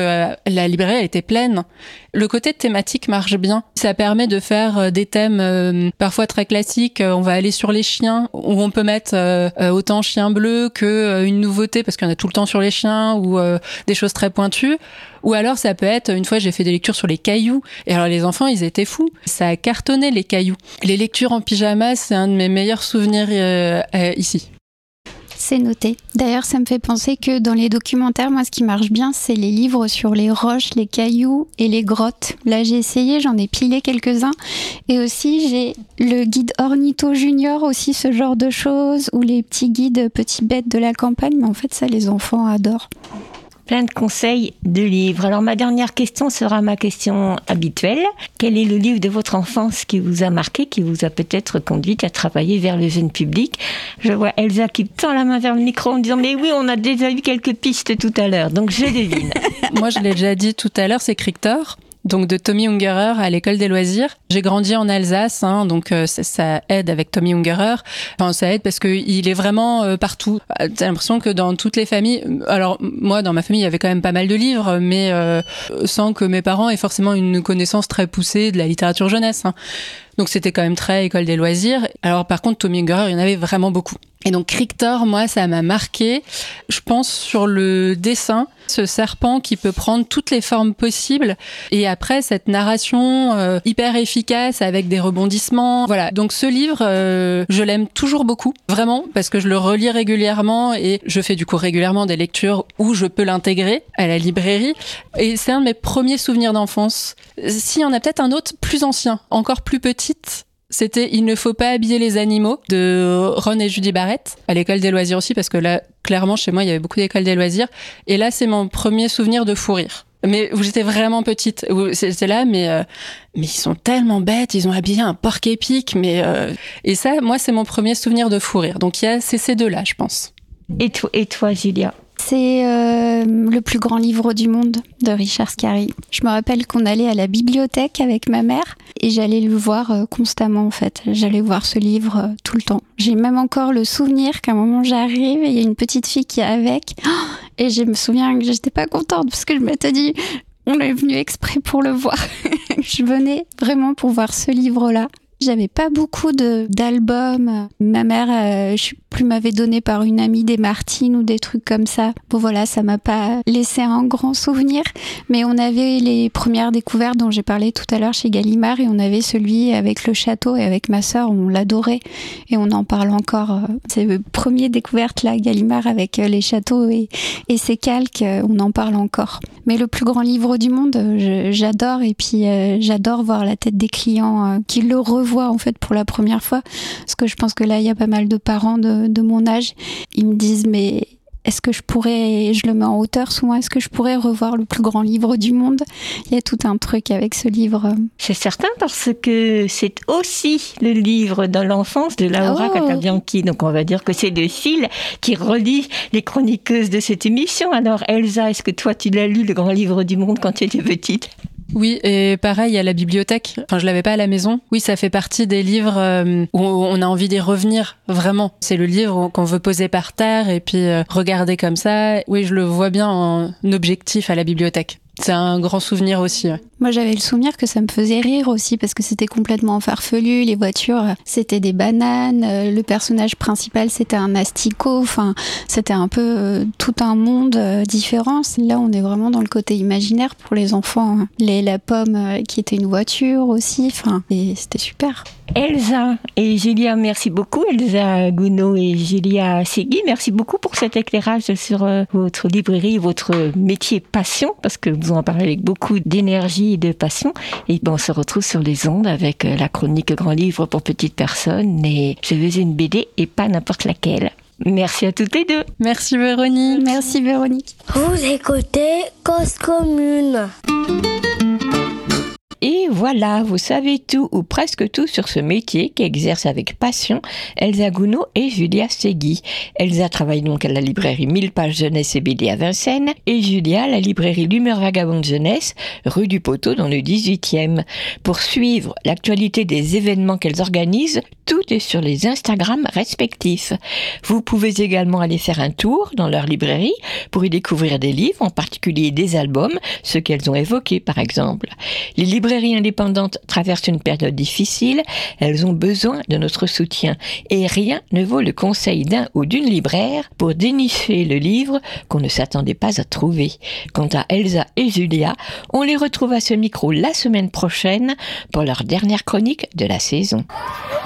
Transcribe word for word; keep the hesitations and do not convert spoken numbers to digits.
Euh, la librairie elle était pleine. Le côté thématique marche bien. Ça permet de faire des thèmes euh, parfois très classiques. On va aller sur les chiens, où on peut mettre euh, autant chien bleu que euh, une nouveauté, parce qu'il y en a tout le temps sur les chiens, ou euh, des choses très pointues. Ou alors ça peut être, une fois j'ai fait des lectures sur les cailloux, et alors les enfants ils étaient fous, ça a cartonné les cailloux. Les lectures en pyjama, c'est un de mes meilleurs souvenirs euh, euh, ici. C'est noté. D'ailleurs, ça me fait penser que dans les documentaires, moi, ce qui marche bien, c'est les livres sur les roches, les cailloux et les grottes. Là, j'ai essayé, j'en ai pilé quelques-uns. Et aussi, j'ai le guide Ornitho Junior, aussi ce genre de choses, ou les petits guides petits bêtes de la campagne. Mais en fait, ça, les enfants adorent. Plein de conseils de livres. Alors, ma dernière question sera ma question habituelle. Quel est le livre de votre enfance qui vous a marqué, qui vous a peut-être conduite à travailler vers le jeune public? Je vois Elsa qui tend la main vers le micro en disant « Mais oui, on a déjà eu quelques pistes tout à l'heure, donc je devine. » Moi, je l'ai déjà dit tout à l'heure, c'est Krictor. Donc de Tommy Ungerer à l'école des loisirs. J'ai grandi en Alsace, hein, donc euh, ça, ça aide avec Tommy Ungerer. Enfin, ça aide parce que il est vraiment euh, partout. T'as l'impression que dans toutes les familles, alors moi dans ma famille il y avait quand même pas mal de livres, mais euh, sans que mes parents aient forcément une connaissance très poussée de la littérature jeunesse. Hein. Donc c'était quand même très école des loisirs. Alors par contre Tommy Ungerer, il y en avait vraiment beaucoup. Et donc Krictor, moi, ça m'a marqué. Je pense sur le dessin, ce serpent qui peut prendre toutes les formes possibles. Et après, cette narration euh, hyper efficace avec des rebondissements. Voilà. Donc ce livre, euh, je l'aime toujours beaucoup, vraiment, parce que je le relis régulièrement et je fais du coup régulièrement des lectures où je peux l'intégrer à la librairie. Et c'est un de mes premiers souvenirs d'enfance. S'il y en a peut-être un autre plus ancien, encore plus petite. C'était « Il ne faut pas habiller les animaux » de Ron et Judy Barrett, à l'école des loisirs aussi, parce que là, clairement, chez moi, il y avait beaucoup d'écoles des loisirs. Et là, c'est mon premier souvenir de fou rire. Mais où j'étais vraiment petite, où c'était là, mais euh, mais ils sont tellement bêtes, ils ont habillé un porc-épic, mais euh... et ça, moi, c'est mon premier souvenir de fou rire. Donc il y a c'est ces deux-là, je pense. Et toi, et toi, Julia? C'est euh, le plus grand livre du monde de Richard Scarry. Je me rappelle qu'on allait à la bibliothèque avec ma mère et j'allais le voir euh, constamment en fait. J'allais voir ce livre euh, tout le temps. J'ai même encore le souvenir qu'à un moment j'arrive et il y a une petite fille qui est avec. Oh, et je me souviens que j'étais pas contente parce que je m'étais dit on est venu exprès pour le voir. Je venais vraiment pour voir ce livre-là. J'avais pas beaucoup de, d'albums. Ma mère, euh, je sais plus, m'avait donné par une amie des Martines ou des trucs comme ça. Bon voilà, ça m'a pas laissé un grand souvenir. Mais on avait les premières découvertes dont j'ai parlé tout à l'heure chez Gallimard et on avait celui avec le château et avec ma sœur, on l'adorait et on en parle encore. C'est le premier découverte là, Gallimard avec les châteaux et, et ses calques, on en parle encore. Mais le plus grand livre du monde, je, j'adore et puis euh, j'adore voir la tête des clients euh, qui le revoient en fait pour la première fois, parce que je pense que là il y a pas mal de parents de, de mon âge, ils me disent mais est-ce que je pourrais, je le mets en hauteur souvent, est-ce que je pourrais revoir le plus grand livre du monde? Il y a tout un truc avec ce livre. C'est certain parce que c'est aussi le livre de l'enfance de Laura oh. Catabianchi, donc on va dire que c'est de fil qui relie les chroniqueuses de cette émission. Alors Elsa, est-ce que toi tu l'as lu, le grand livre du monde, quand tu étais petite? Oui, et pareil à la bibliothèque. Enfin, je l'avais pas à la maison. Oui, ça fait partie des livres euh, où on a envie d'y revenir, vraiment. C'est le livre qu'on veut poser par terre et puis euh, regarder comme ça. Oui, je le vois bien en objectif à la bibliothèque. C'est un grand souvenir aussi. Ouais. Moi, j'avais le souvenir que ça me faisait rire aussi parce que c'était complètement farfelu. Les voitures, c'était des bananes. Le personnage principal, c'était un asticot. Enfin, c'était un peu euh, tout un monde euh, différent. Là, on est vraiment dans le côté imaginaire pour les enfants. Les, la pomme euh, qui était une voiture aussi. Enfin, et c'était super. Elsa et Julia, merci beaucoup. Elsa Gounod et Julia Segui, merci beaucoup pour cet éclairage sur euh, votre librairie, votre métier passion, parce que vous en parlez avec beaucoup d'énergie et de passion. Et ben, on se retrouve sur les ondes avec euh, la chronique Grand Livre pour petites personnes et je veux une B D et pas n'importe laquelle. Merci à toutes les deux. Merci Véronique. Merci Véronique. Vous écoutez Cause Commune. Et voilà, vous savez tout ou presque tout sur ce métier qu'exercent avec passion Elsa Gounod et Julia Segui. Elsa travaille donc à la librairie mille pages jeunesse et B D à Vincennes et Julia à la librairie L'Humeur Vagabonde Jeunesse, rue du Poteau dans le dix-huitième. Pour suivre l'actualité des événements qu'elles organisent, tout est sur les Instagram respectifs. Vous pouvez également aller faire un tour dans leur librairie pour y découvrir des livres, en particulier des albums, ceux qu'elles ont évoqués par exemple. Les librairies indépendantes traversent une période difficile, elles ont besoin de notre soutien et rien ne vaut le conseil d'un ou d'une libraire pour dénicher le livre qu'on ne s'attendait pas à trouver. Quant à Elsa et Julia, on les retrouve à ce micro la semaine prochaine pour leur dernière chronique de la saison.